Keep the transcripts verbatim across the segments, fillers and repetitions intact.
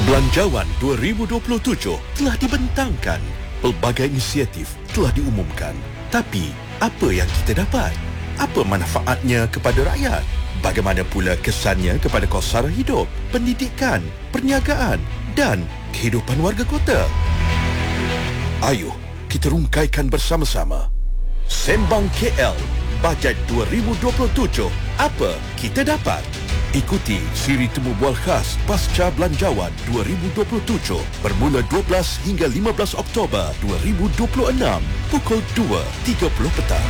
Belanjawan dua ribu dua puluh tujuh telah dibentangkan. Pelbagai inisiatif telah diumumkan. Tapi, apa yang kita dapat? Apa manfaatnya kepada rakyat? Bagaimana pula kesannya kepada kos sara hidup, pendidikan, perniagaan dan kehidupan warga kota? Ayuh, kita rungkaikan bersama-sama. Sembang K L, Bajet dua ribu dua puluh tujuh. Apa kita dapat? Ikuti siri temu bual khas Pasca Belanjawan dua ribu dua puluh tujuh bermula dua belas hingga lima belas Oktober dua ribu dua puluh enam pukul dua tiga puluh petang.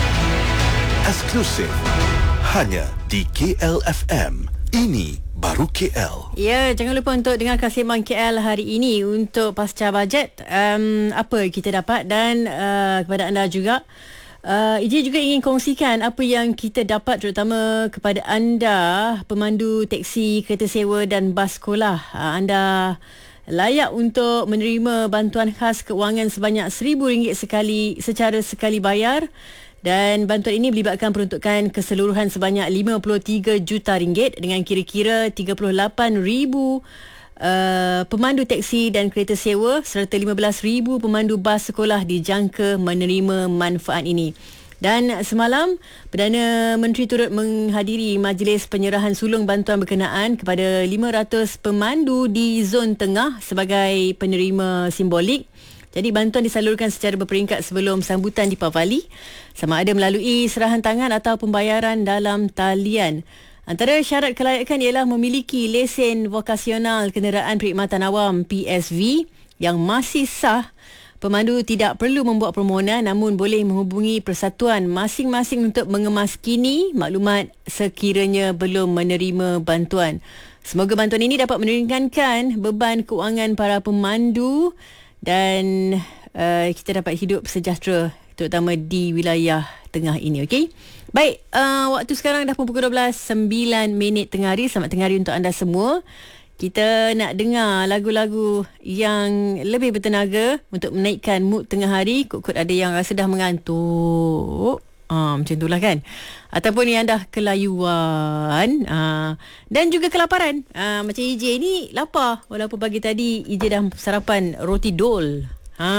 Eksklusif hanya di K L F M. Ini baru K L. Ya, jangan lupa untuk dengarkan Sembang K L hari ini untuk Pasca Bajet. Um, apa kita dapat dan uh, kepada anda juga. Uh, Ijin juga ingin kongsikan apa yang kita dapat terutama kepada anda pemandu teksi, kereta sewa dan bas sekolah. Uh, anda layak untuk menerima bantuan khas keuangan sebanyak seribu ringgit sekali secara sekali bayar, dan bantuan ini melibatkan peruntukan keseluruhan sebanyak lima puluh tiga juta ringgit dengan kira-kira tiga puluh lapan ribu Uh, pemandu teksi dan kereta sewa serta lima belas ribu pemandu bas sekolah dijangka menerima manfaat ini. Dan semalam, Perdana Menteri turut menghadiri majlis penyerahan sulung bantuan berkenaan kepada lima ratus pemandu di zon tengah sebagai penerima simbolik. Jadi bantuan disalurkan secara berperingkat sebelum sambutan di Pavali, sama ada melalui serahan tangan atau pembayaran dalam talian. Antara syarat kelayakan ialah memiliki lesen vokasional kenderaan perkhidmatan awam P S V yang masih sah. Pemandu tidak perlu membuat permohonan namun boleh menghubungi persatuan masing-masing untuk mengemaskini maklumat sekiranya belum menerima bantuan. Semoga bantuan ini dapat meringankan beban keuangan para pemandu dan uh, kita dapat hidup sejahtera terutama di wilayah tengah ini, okey? Baik, uh, waktu sekarang dah pukul dua belas sembilan minit tengah hari. Selamat tengah hari untuk anda semua. Kita nak dengar lagu-lagu yang lebih bertenaga untuk menaikkan mood tengah hari. Kot-kot ada yang rasa dah mengantuk. Ah, macam itulah kan. Ataupun yang dah kelayuan ah, dan juga kelaparan. Ah, macam I J ni lapar. Walaupun pagi tadi I J dah sarapan roti dol.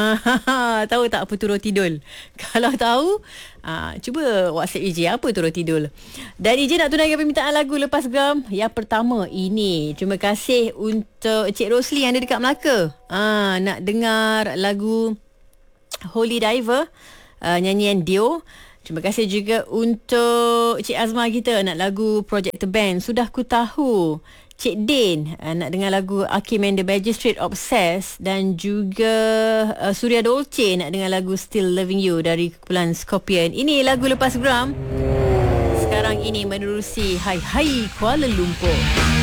Ha, tahu tak apa tu roti dol? Kalau tahu, ha, cuba WhatsApp I J apa tu roti dol. Dan I J nak tunaikan permintaan lagu lepas geram. Yang pertama ini, terima kasih untuk Cik Rosli yang ada dekat Melaka. Ha, nak dengar lagu Holy Diver, uh, nyanyian Dio. Terima kasih juga untuk Cik Azma kita nak lagu Project Band, Sudah Ku Tahu. Cik Din uh, nak dengar lagu Hakim and the Magistrate, Obsessed. Dan juga uh, Surya Dolce nak dengar lagu Still Loving You dari kumpulan Scorpion. Ini lagu lepas geram. Sekarang ini menerusi Hai Hai Kuala Lumpur.